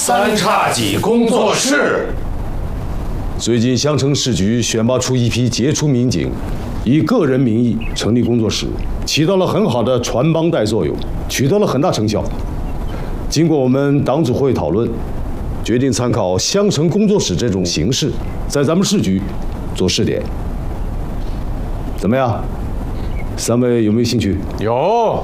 三叉戟工作室。 最近襄城市局选拔出一批杰出民警，以个人名义成立工作室，起到了很好的传帮带作用，取得了很大成效。经过我们党组会讨论，决定参考襄城工作室这种形式，在咱们市局做试点。怎么样？三位有没有兴趣？ 有。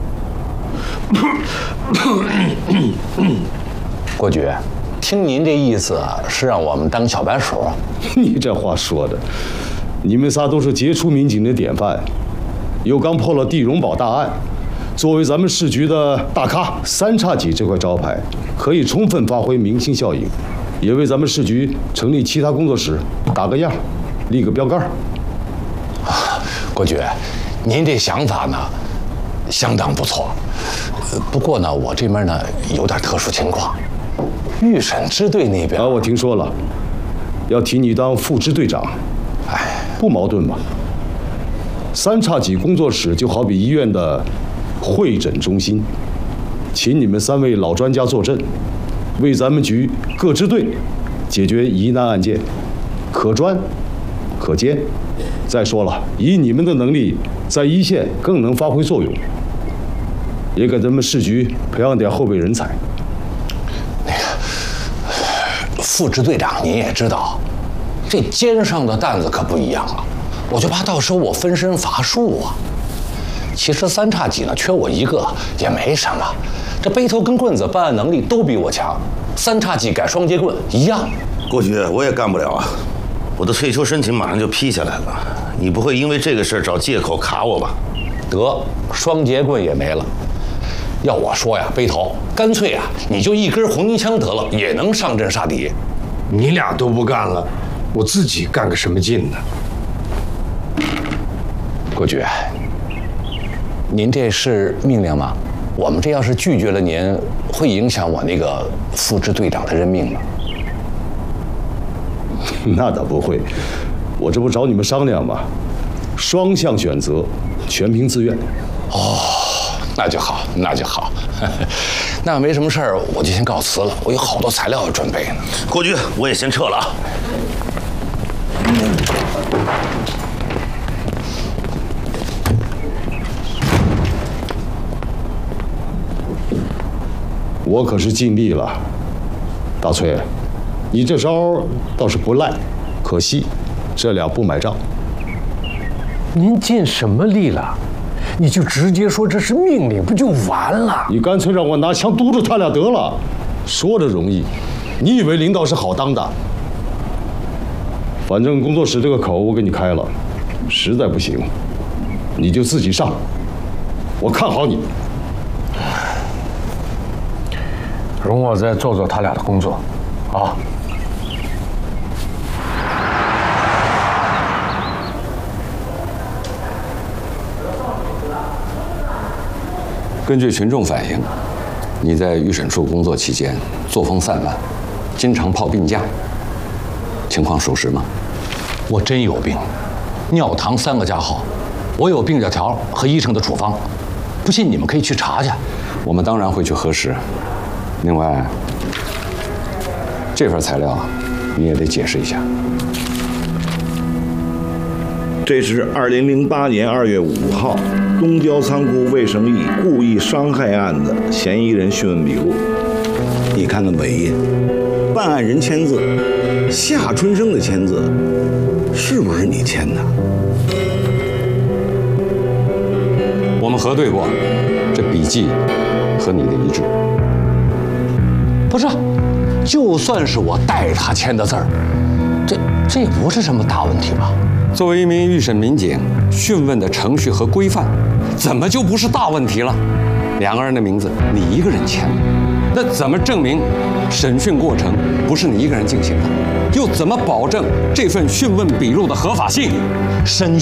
郭局，听您这意思是让我们当小白鼠？ 你这话说的，你们仨都是杰出民警的典范，又刚破了地荣宝大案，作为咱们市局的大咖，三叉戟这块招牌可以充分发挥明星效应，也为咱们市局成立其他工作室打个样，立个标杆。 郭局，您这想法呢，相当不错。不过呢，我这边呢有点特殊情况，预审支队那边我听说了，要提你当副支队长。哎，不矛盾吧？三叉戟工作室就好比医院的会诊中心，请你们三位老专家坐镇，为咱们局各支队解决疑难案件，可专可兼。再说了，以你们的能力，在一线更能发挥作用，也给咱们市局培养点后备人才。 那个副支队长您也知道，这肩上的担子可不一样啊，我就怕到时候我分身乏术啊。其实三叉戟呢，缺我一个也没什么，这背头跟棍子办案能力都比我强，三叉戟改双截棍一样。 郭局，我也干不了啊，我的退休申请马上就批下来了，你不会因为这个事儿找借口卡我吧？ 得，双截棍也没了。要我说呀，背头，干脆啊，你就一根红衣枪得了，也能上阵杀敌。 你俩都不干了，我自己干个什么劲呢？ 郭局，您这是命令吗？我们这要是拒绝了您，会影响我那个副支队长的任命吗？ 那倒不会，我这不找你们商量吗？双向选择，全凭自愿。 哦，那就好，那就好。那没什么事儿，我就先告辞了。我有好多材料要准备呢。 郭局，我也先撤了啊。 我可是尽力了，大崔，你这招倒是不赖，可惜这俩不买账。 您尽什么力了？你就直接说这是命令，不就完了？ 你干脆让我拿枪督着他俩得了。说着容易，你以为领导是好当的？反正工作室这个口我给你开了，实在不行，你就自己上。我看好你。 容我再做做他俩的工作，啊。 根据群众反映，你在预审处工作期间作风散漫，经常泡病假，情况属实吗？ 我真有病，尿糖3个加号，我有病假条和医生的处方，不信你们可以去查去。 我们当然会去核实。另外，这份材料你也得解释一下。 这是2008年2月5号东郊仓库魏成义故意伤害案的嫌疑人讯问笔录。你看看尾页，办案人签字，夏春生的签字，是不是你签的？ 我们核对过，这笔迹和你的一致。 不是，就算是我代他签的字儿，这也不是什么大问题吧？ 作为一名预审民警，讯问的程序和规范，怎么就不是大问题了？2个人的名字你一个人签的，那怎么证明审讯过程不是你一个人进行的？又怎么保证这份讯问笔录的合法性？ 审